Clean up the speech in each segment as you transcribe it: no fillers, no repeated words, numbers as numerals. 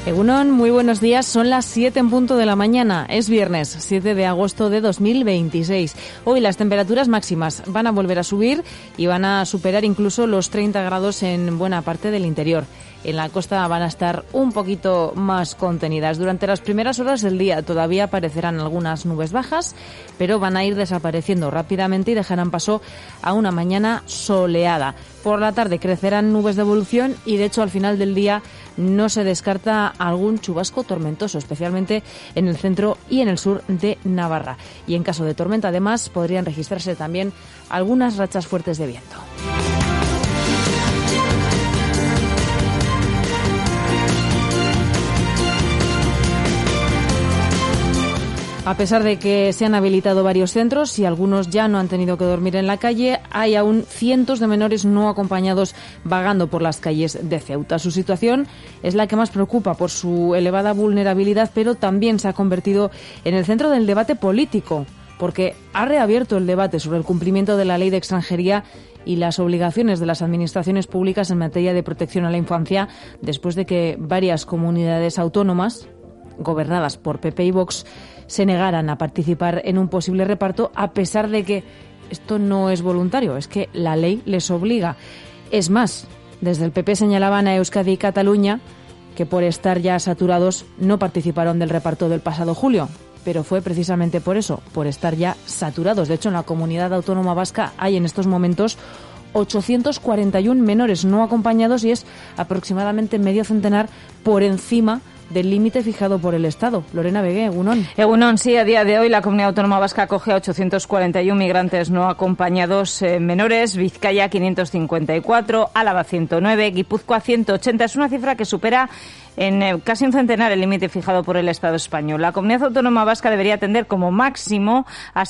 Egunon, muy buenos días. Son las 7 en punto de la mañana. Es viernes, 7 de agosto de 2026. Hoy las temperaturas máximas van a volver a subir y van a superar incluso los 30 grados en buena parte del interior. En la costa van a estar un poquito más contenidas. Durante las primeras horas del día todavía aparecerán algunas nubes bajas, pero van a ir desapareciendo rápidamente y dejarán paso a una mañana soleada. Por la tarde crecerán nubes de evolución y, de hecho, al final del día no se descarta algún chubasco tormentoso, especialmente en el centro y en el sur de Navarra. Y en caso de tormenta, además, podrían registrarse también algunas rachas fuertes de viento. A pesar de que se han habilitado varios centros y algunos ya no han tenido que dormir en la calle, hay aún cientos de menores no acompañados vagando por las calles de Ceuta. Su situación es la que más preocupa por su elevada vulnerabilidad, pero también se ha convertido en el centro del debate político, porque ha reabierto el debate sobre el cumplimiento de la ley de extranjería y las obligaciones de las administraciones públicas en materia de protección a la infancia, después de que varias comunidades autónomas, gobernadas por PP y Vox, se negaran a participar en un posible reparto, a pesar de que esto no es voluntario, es que la ley les obliga. Es más, desde el PP señalaban a Euskadi y Cataluña que por estar ya saturados no participaron del reparto del pasado julio, pero fue precisamente por eso, por estar ya saturados. De hecho, en la comunidad autónoma vasca hay en estos momentos 841 menores no acompañados y es aproximadamente medio centenar por encima del límite fijado por el Estado. Lorena Begué, egunon. Egunon, sí, a día de hoy la Comunidad Autónoma Vasca acoge a 841 migrantes no acompañados menores, Vizcaya 554, Álava 109, Guipúzcoa 180. Es una cifra que supera en casi un centenar el límite fijado por el Estado español. La Comunidad Autónoma Vasca debería atender como máximo a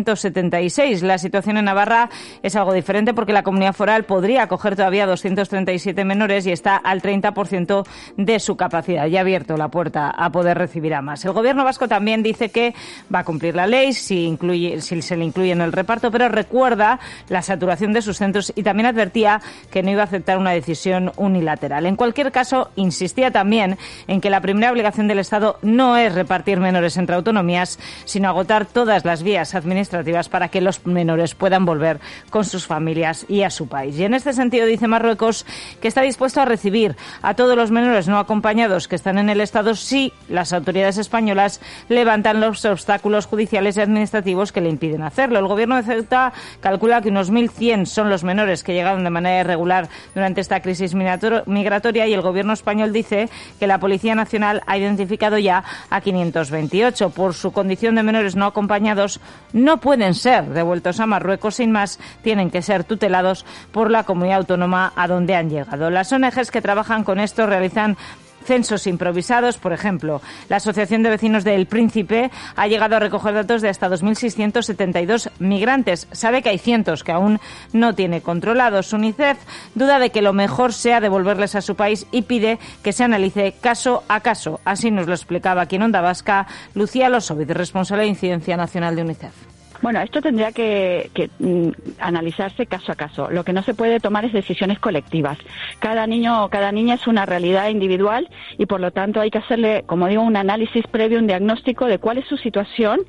776. La situación en Navarra es algo diferente porque la comunidad foral podría acoger todavía 237 menores y está al 30% de su capacidad. Ya ha abierto la puerta a poder recibir a más. El Gobierno vasco también dice que va a cumplir la ley si se le incluye en el reparto, pero recuerda la saturación de sus centros y también advertía que no iba a aceptar una decisión unilateral. En cualquier caso, insistía también en que la primera obligación del Estado no es repartir menores entre autonomías, sino agotar todas las vías administrativas para que los menores puedan volver con sus familias y a su país. Y en este sentido dice Marruecos que está dispuesto a recibir a todos los menores no acompañados que están en el Estado si las autoridades españolas levantan los obstáculos judiciales y administrativos que le impiden hacerlo. El Gobierno de Ceuta calcula que unos 1.100 son los menores que llegaron de manera irregular durante esta crisis migratoria y el Gobierno español dice que la Policía Nacional ha identificado ya a 528. Por su condición de menores no acompañados, no pueden ser devueltos a Marruecos sin más, tienen que ser tutelados por la comunidad autónoma a donde han llegado. Las ONGs que trabajan con esto realizan censos improvisados. Por ejemplo, la Asociación de Vecinos de El Príncipe ha llegado a recoger datos de hasta 2.672 migrantes. Sabe que hay cientos que aún no tiene controlados. UNICEF duda de que lo mejor sea devolverles a su país y pide que se analice caso a caso. Así nos lo explicaba aquí en Onda Vasca Lucía Losovic, responsable de Incidencia Nacional de UNICEF. Bueno, esto tendría que analizarse caso a caso. Lo que no se puede tomar es decisiones colectivas. Cada niño o cada niña es una realidad individual y, por lo tanto, hay que hacerle, como digo, un análisis previo, un diagnóstico de cuál es su situación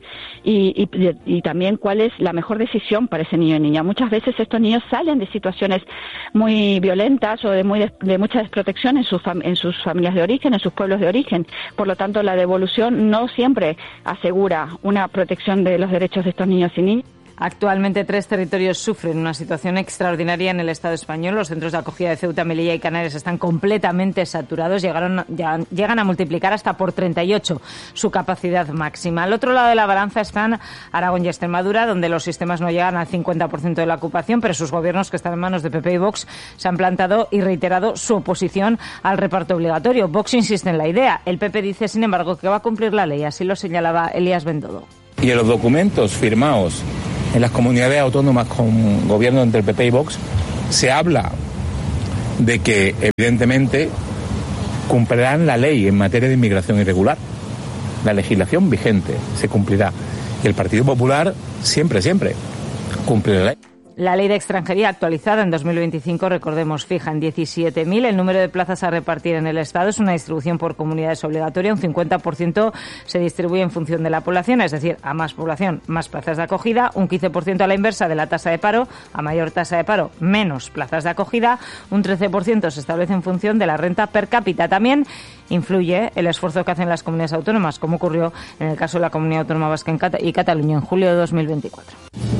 y también cuál es la mejor decisión para ese niño o niña. Muchas veces estos niños salen de situaciones muy violentas o de mucha desprotección en sus familias de origen, en sus pueblos de origen. Por lo tanto, la devolución no siempre asegura una protección de los derechos de estos niños y niñas. Actualmente 3 territorios sufren una situación extraordinaria en el Estado español. Los centros de acogida de Ceuta, Melilla y Canarias están completamente saturados. Llegan a multiplicar hasta por 38 su capacidad máxima. Al otro lado de la balanza están Aragón y Extremadura, donde los sistemas no llegan al 50% de la ocupación, pero sus gobiernos, que están en manos de PP y Vox, se han plantado y reiterado su oposición al reparto obligatorio. Vox insiste en la idea. El PP dice, sin embargo, que va a cumplir la ley. Así lo señalaba Elías Bendodo. Y en los documentos firmados en las comunidades autónomas con gobierno entre PP y Vox se habla de que evidentemente cumplirán la ley en materia de inmigración irregular. La legislación vigente se cumplirá. Y el Partido Popular siempre cumple la ley. La ley de extranjería actualizada en 2025, recordemos, fija en 17.000 el número de plazas a repartir en el Estado. Es una distribución por comunidades obligatoria. Un 50% se distribuye en función de la población, es decir, a más población, más plazas de acogida. Un 15% a la inversa de la tasa de paro. A mayor tasa de paro, menos plazas de acogida. Un 13% se establece en función de la renta per cápita. También influye el esfuerzo que hacen las comunidades autónomas, como ocurrió en el caso de la Comunidad Autónoma Vasca y Cataluña en julio de 2024.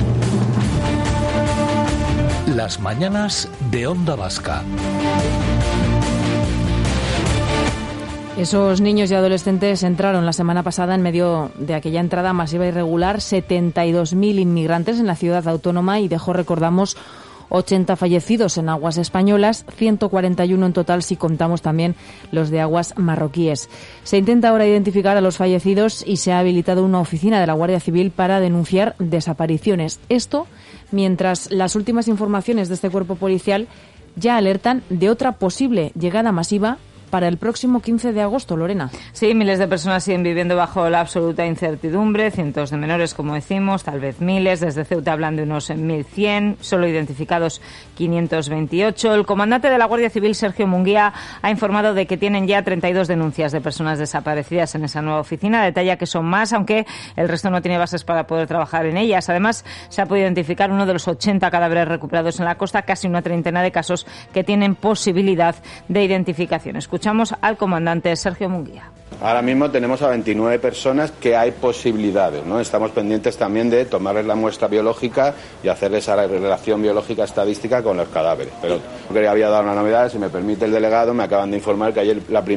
Las mañanas de Onda Vasca. Esos niños y adolescentes entraron la semana pasada en medio de aquella entrada masiva irregular, 72.000 inmigrantes en la ciudad autónoma y dejó, recordamos, 80 fallecidos en aguas españolas, 141 en total si contamos también los de aguas marroquíes. Se intenta ahora identificar a los fallecidos y se ha habilitado una oficina de la Guardia Civil para denunciar desapariciones. Esto mientras las últimas informaciones de este cuerpo policial ya alertan de otra posible llegada masiva para el próximo 15 de agosto, Lorena. Sí, miles de personas siguen viviendo bajo la absoluta incertidumbre, cientos de menores, como decimos, tal vez miles. Desde Ceuta hablan de unos 1.100, solo identificados 528. El comandante de la Guardia Civil, Sergio Munguía, ha informado de que tienen ya 32 denuncias de personas desaparecidas en esa nueva oficina. Detalla que son más, aunque el resto no tiene bases para poder trabajar en ellas. Además, se ha podido identificar uno de los 80 cadáveres recuperados en la costa, casi una treintena de casos que tienen posibilidad de identificación. Escuchamos al comandante Sergio Munguía. Ahora mismo tenemos a 29 personas que hay posibilidades, ¿no? Estamos pendientes también de tomarles la muestra biológica y hacerles esa relación biológica estadística con los cadáveres. Pero creo que había dado una novedad, si me permite el delegado, me acaban de informar que ayer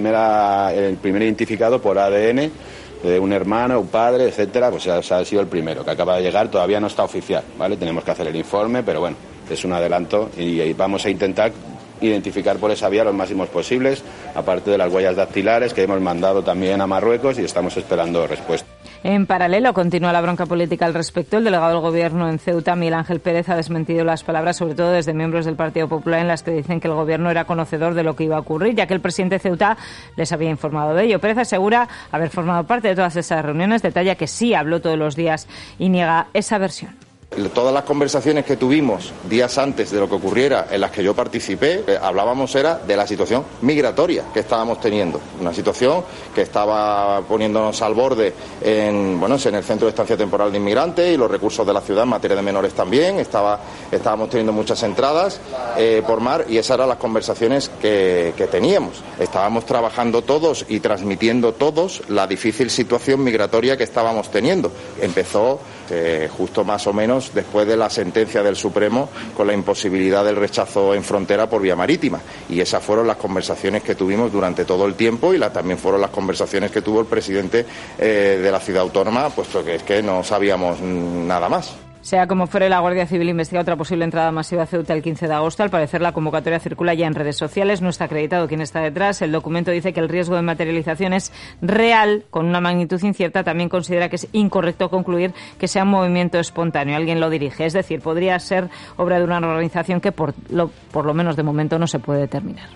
el primer identificado por ADN de un hermano, un padre, etcétera, pues ha sido el primero, que acaba de llegar, todavía no está oficial, ¿vale? Tenemos que hacer el informe, pero bueno, es un adelanto y vamos a intentar identificar por esa vía los máximos posibles, aparte de las huellas dactilares que hemos mandado también a Marruecos y estamos esperando respuesta. En paralelo, continúa la bronca política al respecto. El delegado del Gobierno en Ceuta, Miguel Ángel Pérez, ha desmentido las palabras, sobre todo desde miembros del Partido Popular, en las que dicen que el Gobierno era conocedor de lo que iba a ocurrir, ya que el presidente de Ceuta les había informado de ello. Pérez asegura haber formado parte de todas esas reuniones, detalla que sí habló todos los días y niega esa versión. Todas las conversaciones que tuvimos días antes de lo que ocurriera, en las que yo participé, hablábamos era de la situación migratoria que estábamos teniendo. Una situación que estaba poniéndonos al borde en el centro de estancia temporal de inmigrantes y los recursos de la ciudad en materia de menores también. Estábamos teniendo muchas entradas por mar y esas eran las conversaciones que teníamos. Estábamos trabajando todos y transmitiendo todos la difícil situación migratoria que estábamos teniendo. Empezó justo más o menos después de la sentencia del Supremo con la imposibilidad del rechazo en frontera por vía marítima, y esas fueron las conversaciones que tuvimos durante todo el tiempo y también fueron las conversaciones que tuvo el presidente de la ciudad autónoma, puesto que es que no sabíamos nada más. Sea como fuere, la Guardia Civil investiga otra posible entrada masiva a Ceuta el 15 de agosto. Al parecer, la convocatoria circula ya en redes sociales. No está acreditado quién está detrás. El documento dice que el riesgo de materialización es real, con una magnitud incierta. También considera que es incorrecto concluir que sea un movimiento espontáneo. Alguien lo dirige. Es decir, podría ser obra de una organización que por lo menos de momento no se puede determinar.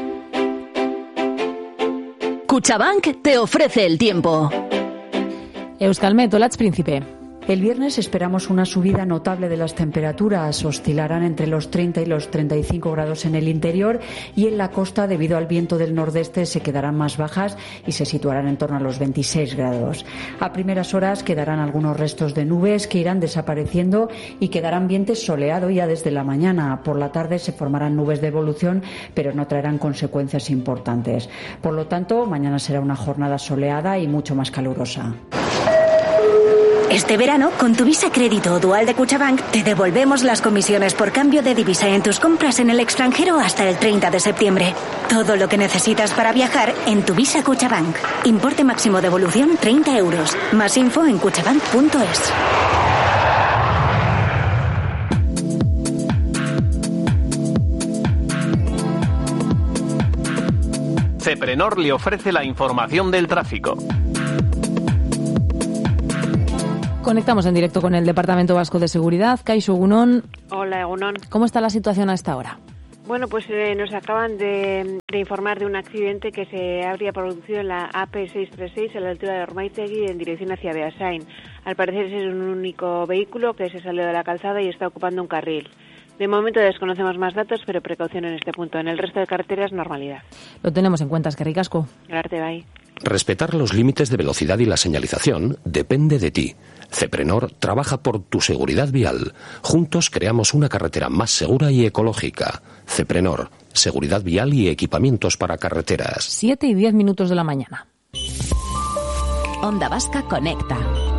Cuchabank te ofrece el tiempo. Euskalmet, Olatz Príncipe. El viernes esperamos una subida notable de las temperaturas. Oscilarán entre los 30 y los 35 grados en el interior y en la costa, debido al viento del nordeste, se quedarán más bajas y se situarán en torno a los 26 grados. A primeras horas quedarán algunos restos de nubes que irán desapareciendo y quedará ambiente soleado ya desde la mañana. Por la tarde se formarán nubes de evolución, pero no traerán consecuencias importantes. Por lo tanto, mañana será una jornada soleada y mucho más calurosa. Este verano, con tu Visa Crédito o Dual de Cuchabank, te devolvemos las comisiones por cambio de divisa en tus compras en el extranjero hasta el 30 de septiembre. Todo lo que necesitas para viajar en tu Visa Cuchabank. Importe máximo de devolución 30 euros. Más info en cuchabank.es. Ceprenor le ofrece la información del tráfico. Conectamos en directo con el Departamento Vasco de Seguridad. Kaixo, Egunon. Hola, Egunon. ¿Cómo está la situación a esta hora? Bueno, pues nos acaban de informar de un accidente que se habría producido en la AP636 a la altura de Ormaitegui en dirección hacia Beasain. Al parecer es un único vehículo que se salió de la calzada y está ocupando un carril. De momento desconocemos más datos, pero precaución en este punto. En el resto de carreteras, normalidad. Lo tenemos en cuenta, eskerrik asko. Arte, bye. Respetar los límites de velocidad y la señalización depende de ti. Ceprenor trabaja por tu seguridad vial. Juntos creamos una carretera más segura y ecológica. Ceprenor, seguridad vial y equipamientos para carreteras. 7:10 de la mañana. Onda Vasca conecta.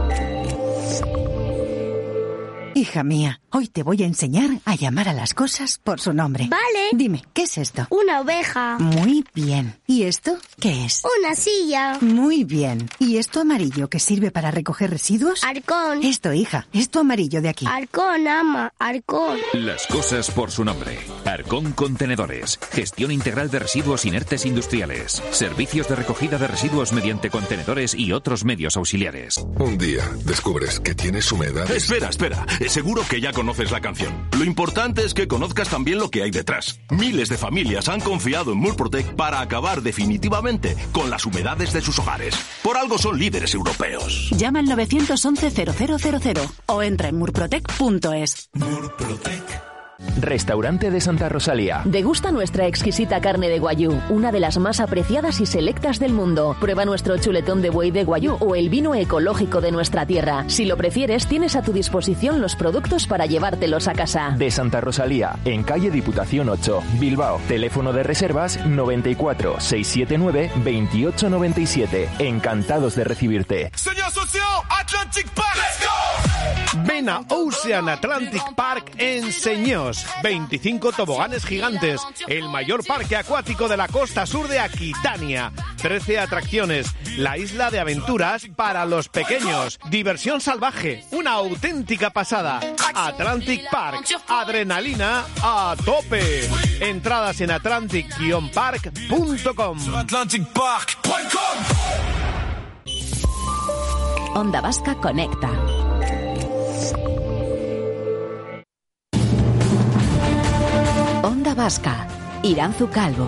Hija mía, hoy te voy a enseñar a llamar a las cosas por su nombre. Vale. Dime, ¿qué es esto? Una oveja. Muy bien. ¿Y esto qué es? Una silla. Muy bien. ¿Y esto amarillo que sirve para recoger residuos? Arcón. Esto, hija, esto amarillo de aquí. Arcón, ama, Arcón. Las cosas por su nombre. Arcón Contenedores. Gestión integral de residuos inertes industriales. Servicios de recogida de residuos mediante contenedores y otros medios auxiliares. Un día descubres que tienes humedades. Espera. Seguro que ya conoces la canción. Lo importante es que conozcas también lo que hay detrás. Miles de familias han confiado en Murprotec para acabar definitivamente con las humedades de sus hogares. Por algo son líderes europeos. Llama al 911-0000 o entra en murprotec.es. Murprotec. Restaurante de Santa Rosalía. Degusta nuestra exquisita carne de guayú, una de las más apreciadas y selectas del mundo. Prueba nuestro chuletón de buey de guayú o el vino ecológico de nuestra tierra. Si lo prefieres, tienes a tu disposición los productos para llevártelos a casa. De Santa Rosalía, en calle Diputación 8, Bilbao. Teléfono de reservas 94 679 2897. Encantados de recibirte. Señor socio, Atlantic Park. ¡Let's go! Ven a Ocean Atlantic Park en Señor. 25 toboganes gigantes, el mayor parque acuático de la costa sur de Aquitania, 13 atracciones, la isla de aventuras para los pequeños, diversión salvaje, una auténtica pasada. Atlantic Park, adrenalina a tope. Entradas en atlantic-park.com. Onda Vasca conecta. Onda Vasca, Iranzu Calvo.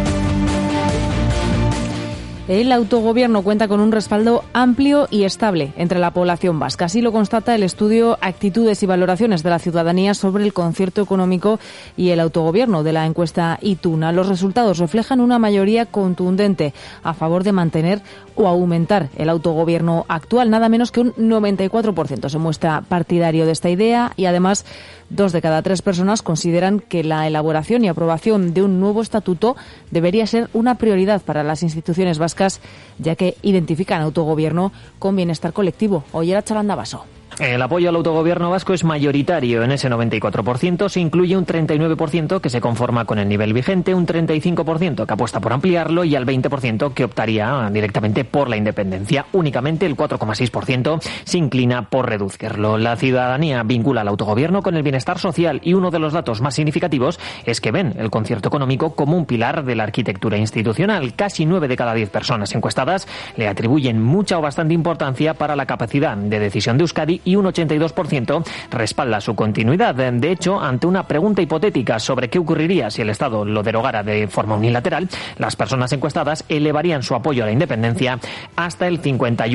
El autogobierno cuenta con un respaldo amplio y estable entre la población vasca. Así lo constata el estudio Actitudes y Valoraciones de la Ciudadanía sobre el concierto económico y el autogobierno de la encuesta Ituna. Los resultados reflejan una mayoría contundente a favor de mantener o aumentar el autogobierno actual. Nada menos que un 94% se muestra partidario de esta idea y además 2 de cada 3 personas consideran que la elaboración y aprobación de un nuevo estatuto debería ser una prioridad para las instituciones vascas, ya que identifican autogobierno con bienestar colectivo. Oyer a Chalandabaso. El apoyo al autogobierno vasco es mayoritario. En ese 94% se incluye un 39% que se conforma con el nivel vigente, un 35% que apuesta por ampliarlo y al 20% que optaría directamente por la independencia. Únicamente el 4,6% se inclina por reducirlo. La ciudadanía vincula al autogobierno con el bienestar social y uno de los datos más significativos es que ven el concierto económico como un pilar de la arquitectura institucional. Casi 9 de cada 10 personas encuestadas le atribuyen mucha o bastante importancia para la capacidad de decisión de Euskadi y un 82% respalda su continuidad. De hecho, ante una pregunta hipotética sobre qué ocurriría si el Estado lo derogara de forma unilateral, las personas encuestadas elevarían su apoyo a la independencia hasta el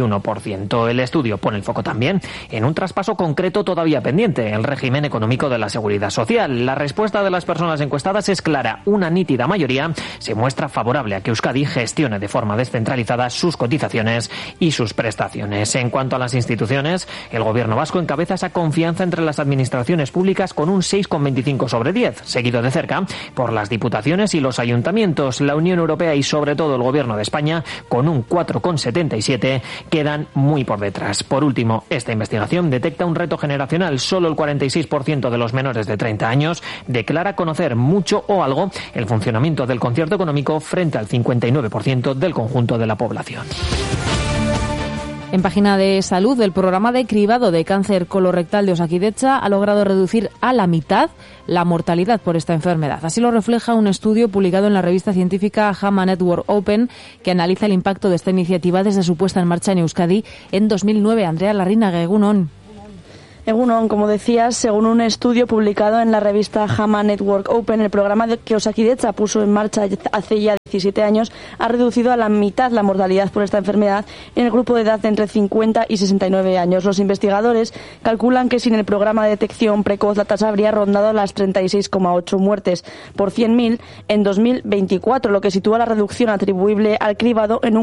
51%. El estudio pone el foco también en un traspaso concreto todavía pendiente, el régimen económico de la Seguridad Social. La respuesta de las personas encuestadas es clara. Una nítida mayoría se muestra favorable a que Euskadi gestione de forma descentralizada sus cotizaciones y sus prestaciones. En cuanto a las instituciones, el Gobierno vasco encabeza esa confianza entre las administraciones públicas con un 6,25 sobre 10, seguido de cerca por las diputaciones y los ayuntamientos. La Unión Europea y sobre todo el Gobierno de España, con un 4,77, quedan muy por detrás. Por último, esta investigación detecta un reto generacional. Solo el 46% de los menores de 30 años declara conocer mucho o algo el funcionamiento del concierto económico frente al 59% del conjunto de la población. En página de salud, el programa de cribado de cáncer colorectal de Osakidetza ha logrado reducir a la mitad la mortalidad por esta enfermedad. Así lo refleja un estudio publicado en la revista científica JAMA Network Open, que analiza el impacto de esta iniciativa desde su puesta en marcha en Euskadi en 2009. Andrea Larrinaga, egunon. Egunon, como decías, según un estudio publicado en la revista JAMA Network Open, el programa que Osakidetza puso en marcha hace ya 17 años ha reducido a la mitad la mortalidad por esta enfermedad en el grupo de edad de entre 50 y 69 años. Los investigadores calculan que sin el programa de detección precoz la tasa habría rondado las 36,8 muertes por 100.000 en 2024, lo que sitúa la reducción atribuible al cribado en un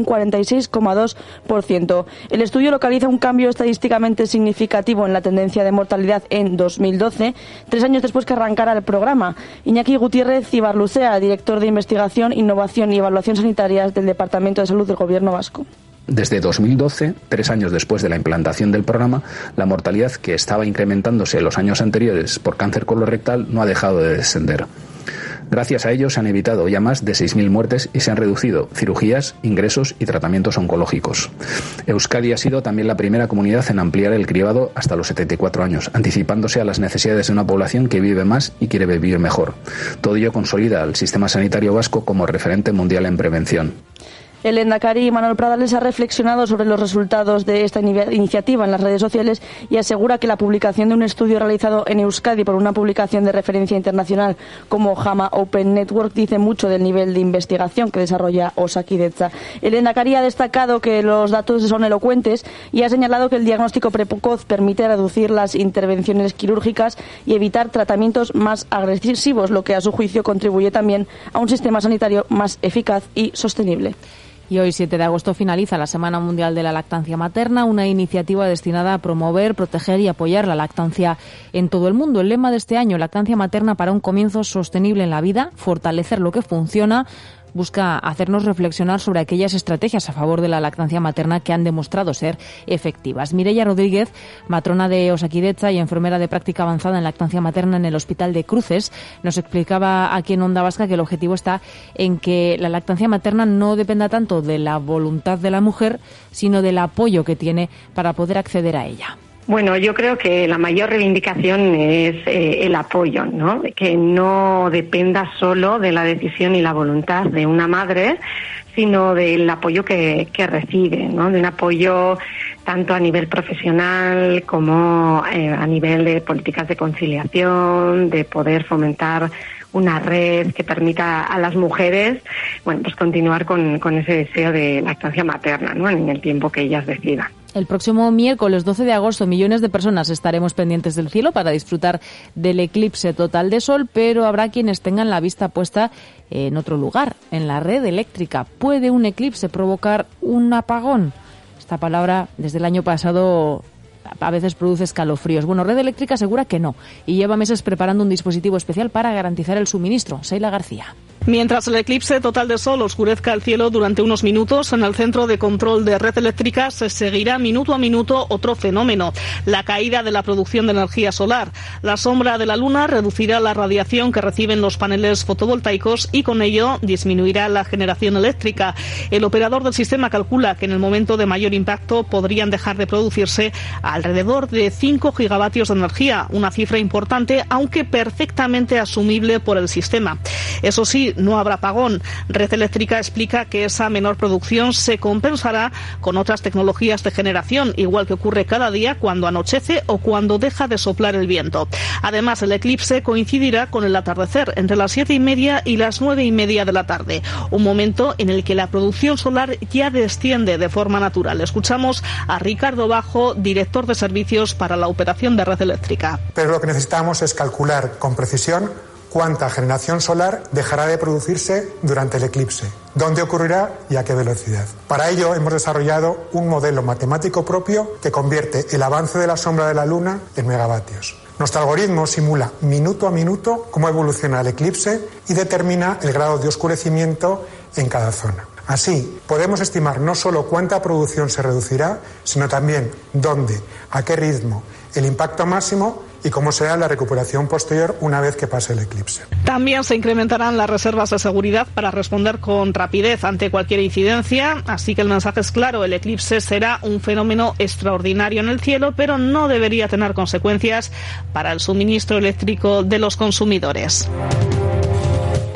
46,2%. El estudio localiza un cambio estadísticamente significativo en la tendencia de mortalidad en 2012, 3 años después que arrancara el programa. Iñaki Gutiérrez Ibarlucea, director de Investigación, Innovación y Evaluación Sanitarias del Departamento de Salud del Gobierno Vasco. Desde 2012, 3 años después de la implantación del programa, la mortalidad, que estaba incrementándose en los años anteriores por cáncer colorectal, no ha dejado de descender. Gracias a ello se han evitado ya más de 6.000 muertes y se han reducido cirugías, ingresos y tratamientos oncológicos. Euskadi ha sido también la primera comunidad en ampliar el cribado hasta los 74 años, anticipándose a las necesidades de una población que vive más y quiere vivir mejor. Todo ello consolida al sistema sanitario vasco como referente mundial en prevención. El lehendakari Manuel Pradales ha reflexionado sobre los resultados de esta iniciativa en las redes sociales y asegura que la publicación de un estudio realizado en Euskadi por una publicación de referencia internacional como JAMA Open Network dice mucho del nivel de investigación que desarrolla Osakidetza. El lehendakari ha destacado que los datos son elocuentes y ha señalado que el diagnóstico precoz permite reducir las intervenciones quirúrgicas y evitar tratamientos más agresivos, lo que a su juicio contribuye también a un sistema sanitario más eficaz y sostenible. Y hoy, 7 de agosto, finaliza la Semana Mundial de la Lactancia Materna, una iniciativa destinada a promover, proteger y apoyar la lactancia en todo el mundo. El lema de este año, Lactancia Materna para un comienzo sostenible en la vida, fortalecer lo que funciona, busca hacernos reflexionar sobre aquellas estrategias a favor de la lactancia materna que han demostrado ser efectivas. Mireia Rodríguez, matrona de Osakidetza y enfermera de práctica avanzada en lactancia materna en el Hospital de Cruces, nos explicaba aquí en Onda Vasca que el objetivo está en que la lactancia materna no dependa tanto de la voluntad de la mujer, sino del apoyo que tiene para poder acceder a ella. Bueno, yo creo que la mayor reivindicación es el apoyo, ¿no? Que no dependa solo de la decisión y la voluntad de una madre, sino del apoyo que recibe, ¿no? De un apoyo tanto a nivel profesional como a nivel de políticas de conciliación, de poder fomentar una red que permita a las mujeres, bueno, pues continuar con ese deseo de lactancia materna, ¿no? En el tiempo que ellas decidan. El próximo miércoles 12 de agosto, millones de personas estaremos pendientes del cielo para disfrutar del eclipse total de sol, pero habrá quienes tengan la vista puesta en otro lugar, en la red eléctrica. ¿Puede un eclipse provocar un apagón? Esta palabra, desde el año pasado, a veces produce escalofríos. Bueno, Red Eléctrica asegura que no y lleva meses preparando un dispositivo especial para garantizar el suministro. Seila García. Mientras el eclipse total de sol oscurezca el cielo durante unos minutos, en el centro de control de Red Eléctrica se seguirá minuto a minuto otro fenómeno, la caída de la producción de energía solar. La sombra de la luna reducirá la radiación que reciben los paneles fotovoltaicos y con ello disminuirá la generación eléctrica. El operador del sistema calcula que en el momento de mayor impacto podrían dejar de producirse alrededor de 5 gigavatios de energía, una cifra importante aunque perfectamente asumible por el sistema. Eso sí, no habrá apagón. Red Eléctrica explica que esa menor producción se compensará con otras tecnologías de generación, igual que ocurre cada día cuando anochece o cuando deja de soplar el viento. Además, el eclipse coincidirá con el atardecer entre las 7:30 y las 9:30 de la tarde, un momento en el que la producción solar ya desciende de forma natural. Escuchamos a Ricardo Bajo, director de servicios para la operación de Red Eléctrica. Pero lo que necesitamos es calcular con precisión cuánta generación solar dejará de producirse durante el eclipse, dónde ocurrirá y a qué velocidad. Para ello hemos desarrollado un modelo matemático propio que convierte el avance de la sombra de la Luna en megavatios. Nuestro algoritmo simula minuto a minuto cómo evoluciona el eclipse y determina el grado de oscurecimiento en cada zona. Así, podemos estimar no solo cuánta producción se reducirá, sino también dónde, a qué ritmo, el impacto máximo y cómo será la recuperación posterior una vez que pase el eclipse. También se incrementarán las reservas de seguridad para responder con rapidez ante cualquier incidencia, así que el mensaje es claro, el eclipse será un fenómeno extraordinario en el cielo, pero no debería tener consecuencias para el suministro eléctrico de los consumidores.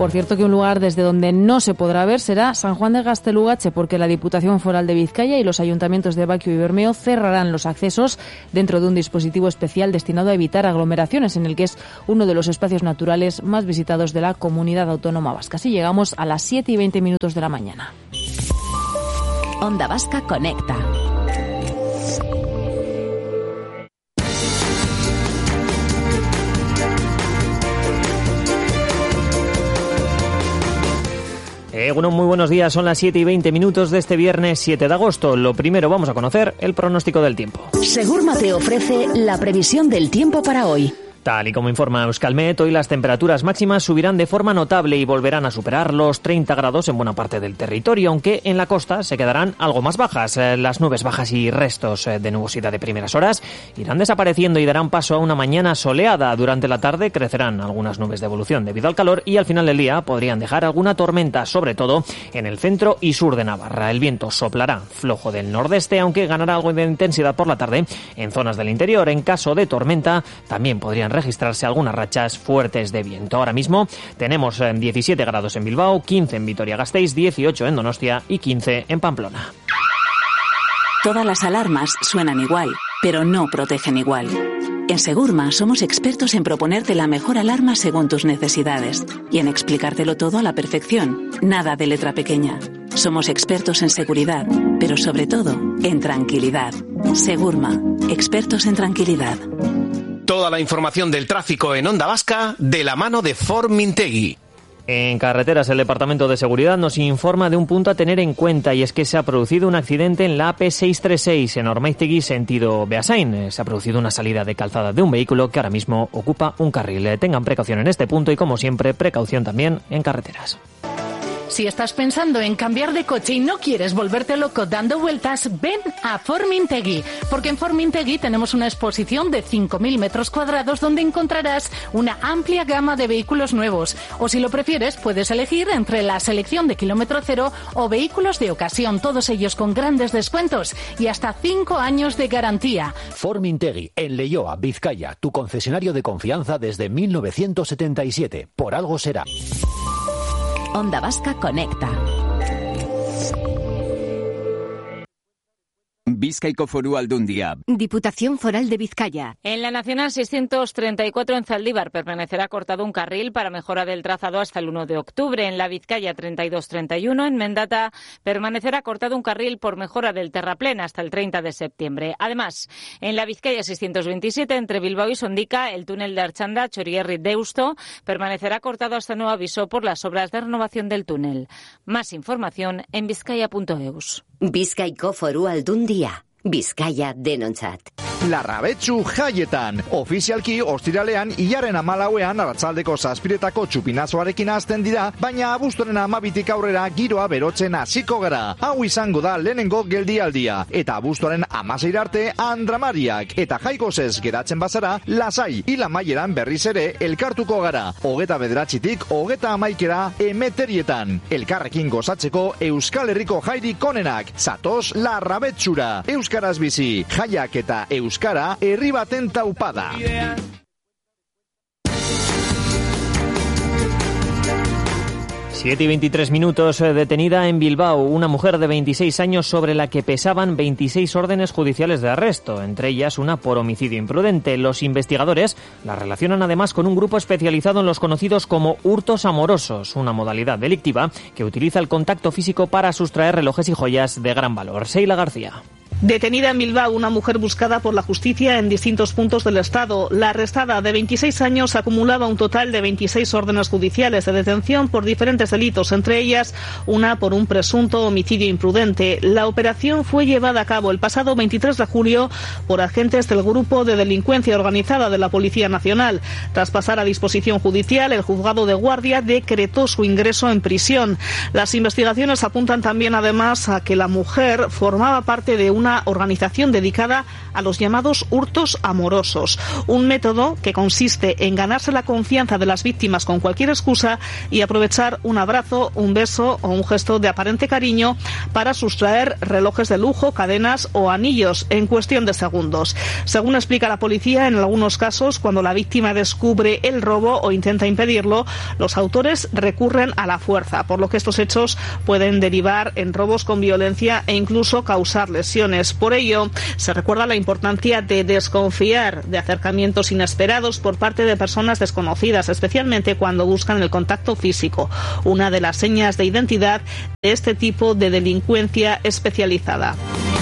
Por cierto, que un lugar desde donde no se podrá ver será San Juan de Gaztelugatxe, porque la Diputación Foral de Vizcaya y los ayuntamientos de Baquio y Bermeo cerrarán los accesos dentro de un dispositivo especial destinado a evitar aglomeraciones, en el que es uno de los espacios naturales más visitados de la Comunidad Autónoma Vasca. Así llegamos a las 7:20 de la mañana. Onda Vasca Conecta. Bueno, muy buenos días, son las 7:20 de este viernes 7 de agosto. Lo primero, vamos a conocer el pronóstico del tiempo. Segurma te ofrece la previsión del tiempo para hoy. Tal y como informa Euskalmet, hoy las temperaturas máximas subirán de forma notable y volverán a superar los 30 grados en buena parte del territorio, aunque en la costa se quedarán algo más bajas. Las nubes bajas y restos de nubosidad de primeras horas irán desapareciendo y darán paso a una mañana soleada. Durante la tarde crecerán algunas nubes de evolución debido al calor y al final del día podrían dejar alguna tormenta, sobre todo en el centro y sur de Navarra. El viento soplará flojo del nordeste, aunque ganará algo de intensidad por la tarde en zonas del interior. En caso de tormenta, también podrían registrarse algunas rachas fuertes de viento. Ahora mismo tenemos 17 grados en Bilbao, 15 en Vitoria-Gasteiz, 18 en Donostia y 15 en Pamplona. Todas las alarmas suenan igual, pero no protegen igual. En Segurma somos expertos en proponerte la mejor alarma según tus necesidades y en explicártelo todo a la perfección. Nada de letra pequeña. Somos expertos en seguridad, pero sobre todo en tranquilidad. Segurma, expertos en tranquilidad. Toda la información del tráfico en Onda Vasca de la mano de Formintegui. En carreteras, el Departamento de Seguridad nos informa de un punto a tener en cuenta, y es que se ha producido un accidente en la AP636 en Ormaiztegui, sentido Beasain. Se ha producido una salida de calzada de un vehículo que ahora mismo ocupa un carril. Tengan precaución en este punto y, como siempre, precaución también en carreteras. Si estás pensando en cambiar de coche y no quieres volverte loco dando vueltas, ven a Formintegui, porque en Formintegui tenemos una exposición de 5.000 metros cuadrados donde encontrarás una amplia gama de vehículos nuevos. O si lo prefieres, puedes elegir entre la selección de kilómetro cero o vehículos de ocasión, todos ellos con grandes descuentos y hasta 5 años de garantía. Formintegui, en Leioa, Vizcaya, tu concesionario de confianza desde 1977. Por algo será. Onda Vasca Conecta. Bizkaiko Foru Aldundia. Diputación Foral de Vizcaya. En la Nacional 634 en Zaldívar permanecerá cortado un carril para mejora del trazado hasta el 1 de octubre. En la Vizcaya 3231 en Mendata permanecerá cortado un carril por mejora del terraplén hasta el 30 de septiembre. Además, en la Vizcaya 627 entre Bilbao y Sondica, el túnel de Archanda Chorierri-Deusto permanecerá cortado hasta nuevo aviso por las obras de renovación del túnel. Más información en bizkaia.eus. Bizkaiko Foru Aldundia. Bizkaia denontzat. Larrabetsu jaietan. Ofizialki ostiralean hilaren 14ean arratsaldeko 7etako txupinazoarekin hasten dira, baina abuztuaren 12tik aurrera giroa berotzen hasiko gara. Hau izango da lehenengo geldialdia, eta abuztuaren 16 arte andramariak, eta jaikosez geratzen bazara, lasai hil amaieran berriz ere elkartuko gara. 29tik 31 emeterietan. Elkarrekin gozatzeko Euskal Herriko jairik onenak. Zatoz Larrabetsura. Euskaraz bizi, jaiak eta euskara herri baten taupada. 7:23, detenida en Bilbao una mujer de 26 años sobre la que pesaban 26 órdenes judiciales de arresto, entre ellas una por homicidio imprudente. Los investigadores la relacionan además con un grupo especializado en los conocidos como hurtos amorosos, una modalidad delictiva que utiliza el contacto físico para sustraer relojes y joyas de gran valor. Seila García. Detenida en Bilbao una mujer buscada por la justicia en distintos puntos del Estado. La arrestada, de 26 años, acumulaba un total de 26 órdenes judiciales de detención por diferentes delitos, entre ellas una por un presunto homicidio imprudente. La operación fue llevada a cabo el pasado 23 de julio por agentes del Grupo de Delincuencia Organizada de la Policía Nacional. Tras pasar a disposición judicial, el juzgado de guardia decretó su ingreso en prisión. Las investigaciones apuntan también, además, a que la mujer formaba parte de una una organización dedicada a los llamados hurtos amorosos, un método que consiste en ganarse la confianza de las víctimas con cualquier excusa y aprovechar un abrazo, un beso o un gesto de aparente cariño para sustraer relojes de lujo, cadenas o anillos en cuestión de segundos. Según explica la policía, en algunos casos, cuando la víctima descubre el robo o intenta impedirlo, los autores recurren a la fuerza, por lo que estos hechos pueden derivar en robos con violencia e incluso causar lesiones. Por ello, se recuerda la importancia de desconfiar de acercamientos inesperados por parte de personas desconocidas, especialmente cuando buscan el contacto físico, una de las señas de identidad de este tipo de delincuencia especializada.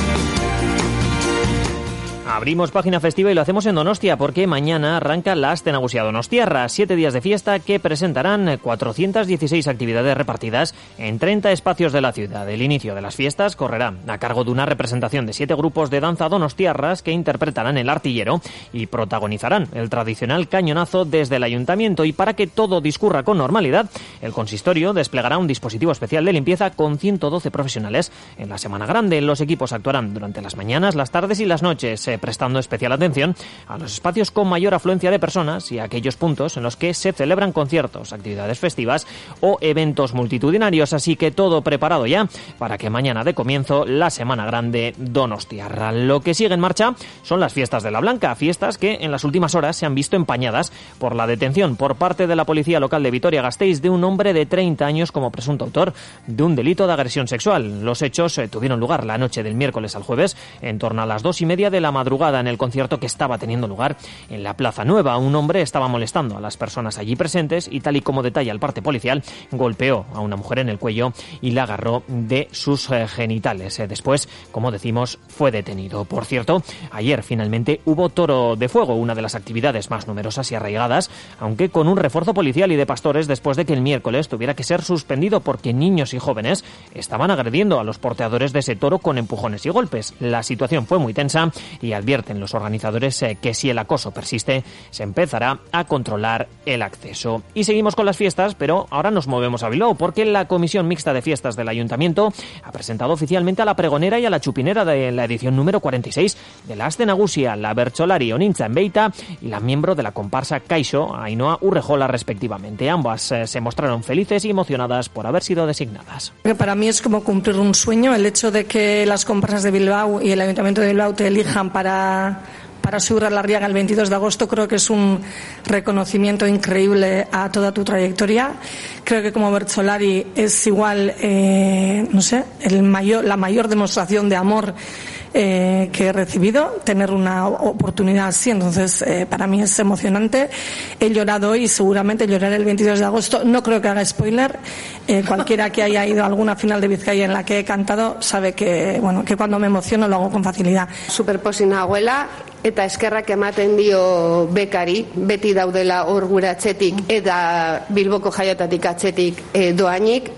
Abrimos página festiva y lo hacemos en Donostia porque mañana arranca la Aste Nagusia Donostiarra, 7 días de fiesta que presentarán 416 actividades repartidas en 30 espacios de la ciudad. El inicio de las fiestas correrá a cargo de una representación de 7 grupos de danza donostiarras que interpretarán el artillero y protagonizarán el tradicional cañonazo desde el ayuntamiento. Y para que todo discurra con normalidad, el consistorio desplegará un dispositivo especial de limpieza con 112 profesionales en la Semana Grande. Los equipos actuarán durante las mañanas, las tardes y las noches, prestando especial atención a los espacios con mayor afluencia de personas y a aquellos puntos en los que se celebran conciertos, actividades festivas o eventos multitudinarios. Así que todo preparado ya para que mañana dé comienzo la Semana Grande Donostiarra. Lo que sigue en marcha son las fiestas de la Blanca, fiestas que en las últimas horas se han visto empañadas por la detención por parte de la policía local de Vitoria-Gasteiz de un hombre de 30 años como presunto autor de un delito de agresión sexual. Los hechos tuvieron lugar la noche del miércoles al jueves en torno a las 2:30 de la madrugada en el concierto que estaba teniendo lugar en la Plaza Nueva. Un hombre estaba molestando a las personas allí presentes y, tal y como detalla el parte policial, golpeó a una mujer en el cuello y la agarró de sus genitales. Después, como decimos, fue detenido. Por cierto, ayer finalmente hubo toro de fuego, una de las actividades más numerosas y arraigadas, aunque con un refuerzo policial y de pastores después de que el miércoles tuviera que ser suspendido porque niños y jóvenes estaban agrediendo a los porteadores de ese toro con empujones y golpes. La situación fue muy tensa y advierten los organizadores que si el acoso persiste, se empezará a controlar el acceso. Y seguimos con las fiestas, pero ahora nos movemos a Bilbao, porque la Comisión Mixta de Fiestas del Ayuntamiento ha presentado oficialmente a la pregonera y a la chupinera de la edición número 46 de la Aste Nagusia, la bertsolari Onintza Enbeita y la miembro de la comparsa Kaixo, Ainhoa Urrejola, respectivamente. Ambas se mostraron felices y emocionadas por haber sido designadas. Para mí es como cumplir un sueño, el hecho de que las comparsas de Bilbao y el Ayuntamiento de Bilbao te elijan para subir a la Riaga el 22 de agosto. Creo que es un reconocimiento increíble a toda tu trayectoria. Creo que como bertsolari es igual, la mayor demostración de amor que he recibido, tener una oportunidad así. Entonces, para mí es emocionante. He llorado hoy y seguramente lloraré el 22 de agosto. No creo que haga spoiler. Cualquiera que haya ido a alguna final de Bizkaia en la que he cantado sabe que cuando me emociono lo hago con facilidad. Superposin abuela eta eskerrak ematen dio bekari, beti daudela hor gure atzetik eta Bilboko jaiotatik atzetik doainik,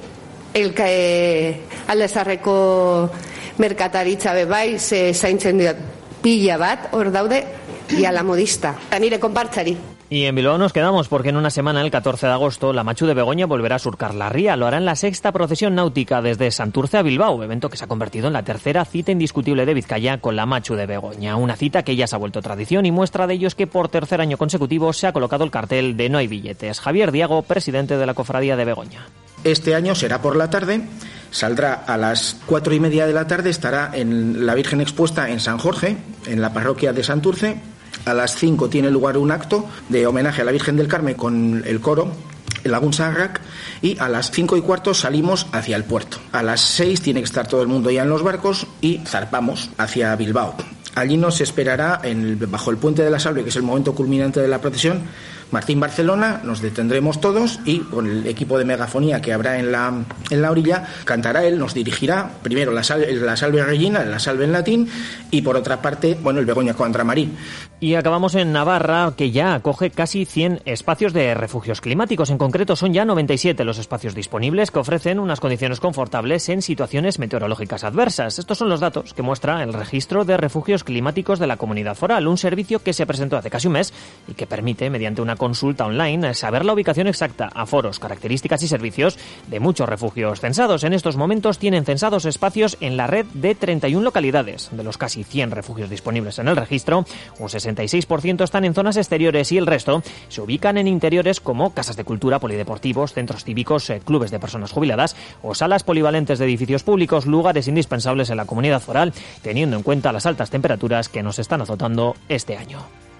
Aldezarreko merkataritza bebai, zaintzen dut pila bat, hor daude, y a la modista, a nire konpartzari. Y en Bilbao nos quedamos porque en una semana, el 14 de agosto, la Machu de Begoña volverá a surcar la ría. Lo hará en la sexta procesión náutica desde Santurce a Bilbao, evento que se ha convertido en la tercera cita indiscutible de Vizcaya con la Machu de Begoña. Una cita que ya se ha vuelto tradición y muestra de ello es que por tercer año consecutivo se ha colocado el cartel de No hay billetes. Javier Diago, presidente de la Cofradía de Begoña. Este año será por la tarde, saldrá a las 4:30 de la tarde, estará en la Virgen expuesta en San Jorge, en la parroquia de Santurce. A las 5 tiene lugar un acto de homenaje a la Virgen del Carmen con el coro, el Lagun Zaharrak, y a las 5:15 salimos hacia el puerto. A las 6 tiene que estar todo el mundo ya en los barcos y zarpamos hacia Bilbao. Allí nos esperará bajo el puente de la Salve, que es el momento culminante de la procesión, Martín Barcelona. Nos detendremos todos y con el equipo de megafonía que habrá en la orilla, cantará él, nos dirigirá primero la Salve Regina, la Salve en latín, y por otra parte, el Begoña contra Marín. Y acabamos en Navarra, que ya acoge casi 100 espacios de refugios climáticos. En concreto, son ya 97 los espacios disponibles que ofrecen unas condiciones confortables en situaciones meteorológicas adversas. Estos son los datos que muestra el registro de refugios climáticos de la Comunidad Foral, un servicio que se presentó hace casi un mes y que permite, mediante una consulta online saber la ubicación exacta, aforos, características y servicios de muchos refugios censados. En estos momentos tienen censados espacios en la red de 31 localidades. De los casi 100 refugios disponibles en el registro, un 66% están en zonas exteriores y el resto se ubican en interiores como casas de cultura, polideportivos, centros cívicos, clubes de personas jubiladas o salas polivalentes de edificios públicos, lugares indispensables en la comunidad foral, teniendo en cuenta las altas temperaturas que nos están azotando este año.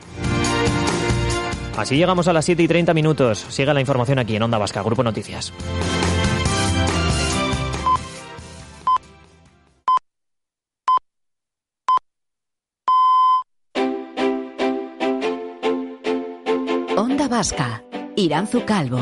Así llegamos a las 7:30. Sigue la información aquí en Onda Vasca, Grupo Noticias. Onda Vasca, Iranzu Calvo.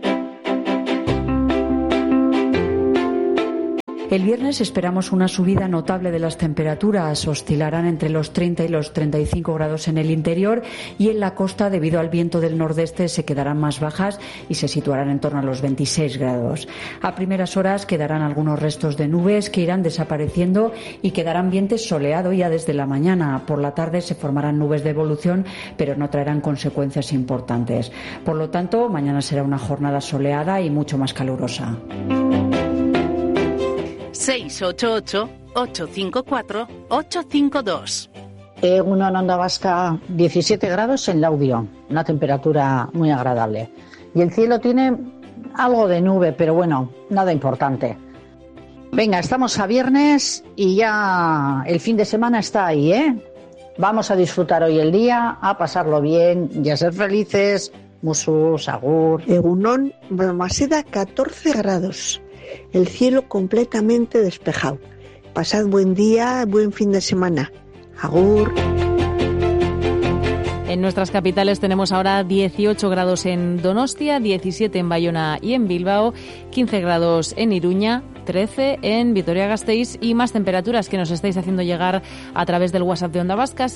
El viernes esperamos una subida notable de las temperaturas. Oscilarán entre los 30 y los 35 grados en el interior y en la costa, debido al viento del nordeste, se quedarán más bajas y se situarán en torno a los 26 grados. A primeras horas quedarán algunos restos de nubes que irán desapareciendo y quedará ambiente soleado ya desde la mañana. Por la tarde se formarán nubes de evolución, pero no traerán consecuencias importantes. Por lo tanto, mañana será una jornada soleada y mucho más calurosa. 688-854-852. Una Onda Vasca, 17 grados en Laudio, una temperatura muy agradable. Y el cielo tiene algo de nube, pero bueno, nada importante. Venga, estamos a viernes y ya el fin de semana está ahí, ¿eh? Vamos a disfrutar hoy el día, a pasarlo bien y a ser felices. Musus, agur. Egunon, Balmaseda, 14 grados. El cielo completamente despejado. Pasad buen día, buen fin de semana. Agur. En nuestras capitales tenemos ahora 18 grados en Donostia, 17 en Bayona y en Bilbao, 15 grados en Iruña, 13 en Vitoria-Gasteiz y más temperaturas que nos estáis haciendo llegar a través del WhatsApp de Onda Vasca,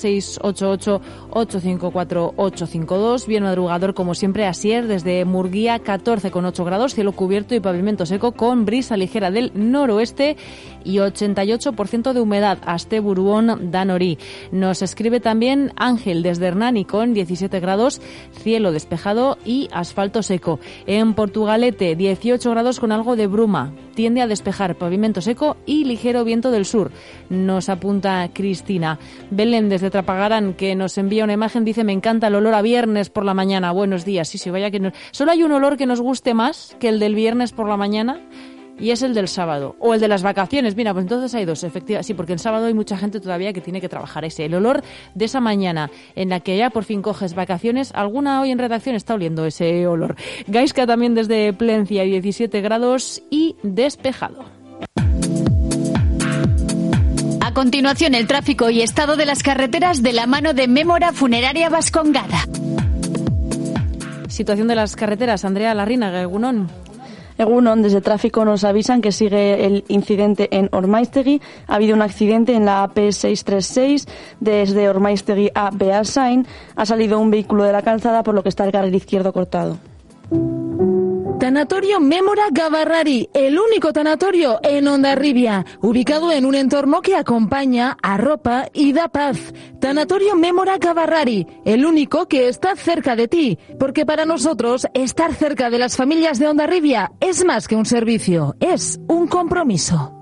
688-854-852. Bien madrugador, como siempre, Asier, desde Murguía, 14,8 grados, cielo cubierto y pavimento seco con brisa ligera del noroeste y 88% de humedad. Asteburuón Danori. Nos escribe también Ángel desde Hernani con 17 grados, cielo despejado y asfalto seco. En Portugalete, 18 grados con algo de bruma. Tiende a despejar, pavimento seco y ligero viento del sur. Nos apunta Cristina. Belén desde Trapagarán, que nos envía una imagen, dice: me encanta el olor a viernes por la mañana. Buenos días. Sí, vaya que no. Solo hay un olor que nos guste más que el del viernes por la mañana, y es el del sábado, o el de las vacaciones. Mira, pues entonces hay dos, efectivamente, sí, porque el sábado hay mucha gente todavía que tiene que trabajar ese. El olor de esa mañana en la que ya por fin coges vacaciones, alguna hoy en redacción está oliendo ese olor. Gaisca también desde Plencia, 17 grados y despejado. A continuación, el tráfico y estado de las carreteras de la mano de Mémora Funeraria Vascongada. Situación de las carreteras, Andrea Larrinaga, egunon. Egunon, desde tráfico nos avisan que sigue el incidente en Ormaiztegui. Ha habido un accidente en la AP636 desde Ormaiztegui a Beasain. Ha salido un vehículo de la calzada, por lo que está el carril izquierdo cortado. Tanatorio Mémora Gavarrari, el único tanatorio en Hondarribia, ubicado en un entorno que acompaña, arropa y da paz. Tanatorio Mémora Gavarrari, el único que está cerca de ti, porque para nosotros estar cerca de las familias de Hondarribia es más que un servicio, es un compromiso.